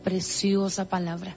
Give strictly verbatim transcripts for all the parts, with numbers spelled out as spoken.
preciosa palabra.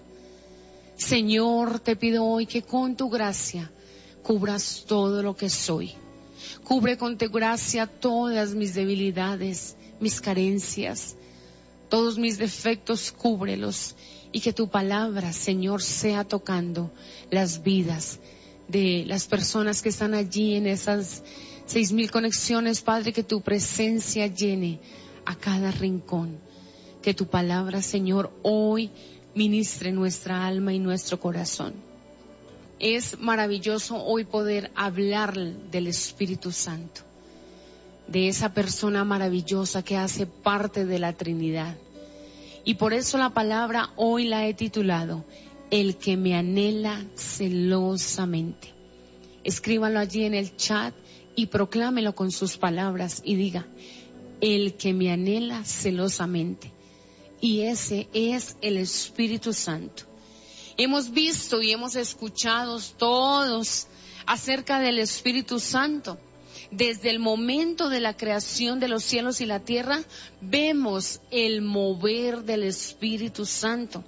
Señor, te pido hoy que con tu gracia cubras todo lo que soy. Cubre con tu gracia todas mis debilidades, mis carencias, todos mis defectos, cúbrelos. Y que tu palabra, Señor, sea tocando las vidas de las personas que están allí en esas seis mil conexiones, Padre, que tu presencia llene a cada rincón. Que tu palabra, Señor, hoy ministre nuestra alma y nuestro corazón. Es maravilloso hoy poder hablar del Espíritu Santo, de esa persona maravillosa que hace parte de la Trinidad. Y por eso la palabra hoy la he titulado, El que me anhela celosamente. Escríbalo allí en el chat y proclámelo con sus palabras y diga, el que me anhela celosamente. Y ese es el Espíritu Santo. Hemos visto y hemos escuchado todos acerca del Espíritu Santo. Desde el momento de la creación de los cielos y la tierra, vemos el mover del Espíritu Santo.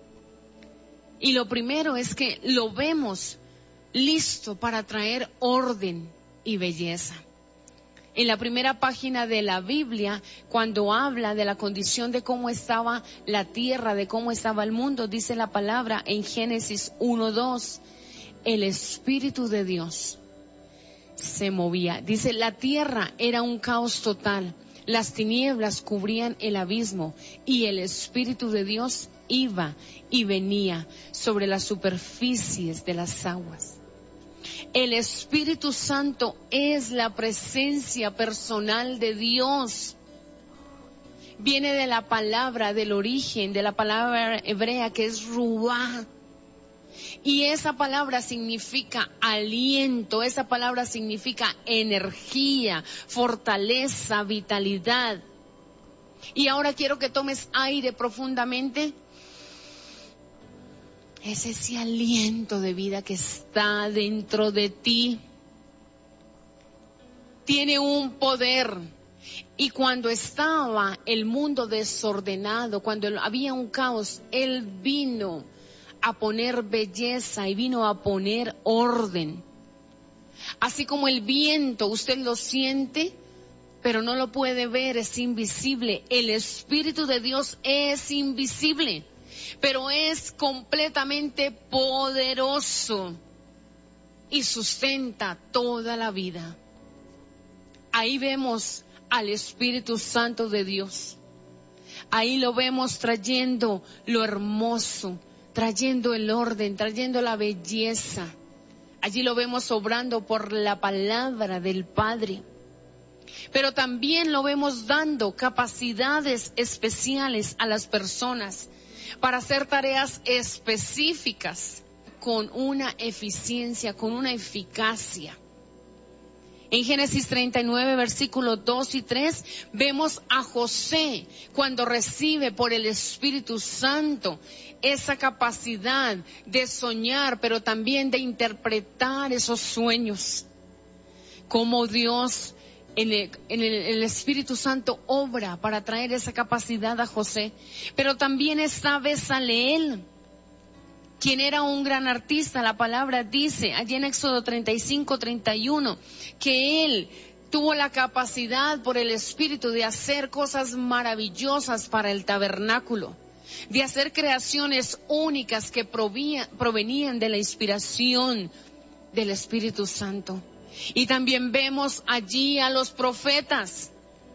Y lo primero es que lo vemos listo para traer orden y belleza. En la primera página de la Biblia, cuando habla de la condición de cómo estaba la tierra, de cómo estaba el mundo, dice la palabra en Génesis uno dos, el Espíritu de Dios se movía. Dice, la tierra era un caos total, las tinieblas cubrían el abismo y el Espíritu de Dios iba y venía sobre las superficies de las aguas. El Espíritu Santo es la presencia personal de Dios. Viene de la palabra, del origen, de la palabra hebrea que es ruá. Y esa palabra significa aliento, esa palabra significa energía, fortaleza, vitalidad. Y ahora quiero que tomes aire profundamente. Es ese aliento de vida que está dentro de ti. Tiene un poder. Y cuando estaba el mundo desordenado, cuando había un caos, Él vino a poner belleza y vino a poner orden. Así como el viento, usted lo siente, pero no lo puede ver, es invisible. El Espíritu de Dios es invisible, pero es completamente poderoso y sustenta toda la vida. Ahí vemos al Espíritu Santo de Dios. Ahí lo vemos trayendo lo hermoso, trayendo el orden, trayendo la belleza. Allí lo vemos obrando por la palabra del Padre. Pero también lo vemos dando capacidades especiales a las personas para hacer tareas específicas con una eficiencia, con una eficacia. En Génesis treinta y nueve, versículos dos y tres, vemos a José cuando recibe por el Espíritu Santo esa capacidad de soñar, pero también de interpretar esos sueños. Cómo Dios en el, en el, el Espíritu Santo obra para traer esa capacidad a José. Pero también está Bezaleel, quien era un gran artista. La palabra dice, allí en Éxodo treinta y cinco, treinta y uno, que él tuvo la capacidad por el Espíritu de hacer cosas maravillosas para el tabernáculo, de hacer creaciones únicas que provían, provenían de la inspiración del Espíritu Santo. Y también vemos allí a los profetas.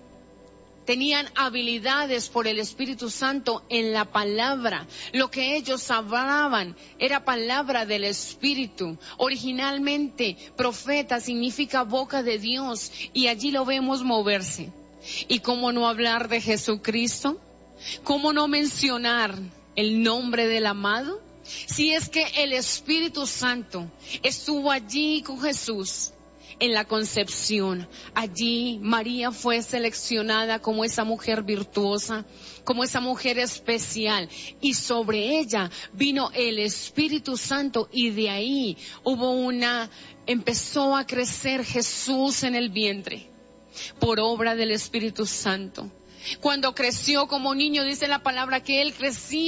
Tenían habilidades por el Espíritu Santo en la palabra. Lo que ellos hablaban era palabra del Espíritu. Originalmente, profeta significa boca de Dios, y allí lo vemos moverse. ¿Y cómo no hablar de Jesucristo? ¿Cómo no mencionar el nombre del amado? Si es que el Espíritu Santo estuvo allí con Jesús en la concepción. Allí María fue seleccionada como esa mujer virtuosa, como esa mujer especial, y sobre ella vino el Espíritu Santo, y de ahí hubo una, empezó a crecer Jesús en el vientre por obra del Espíritu Santo. Cuando creció como niño, dice la palabra que él crecía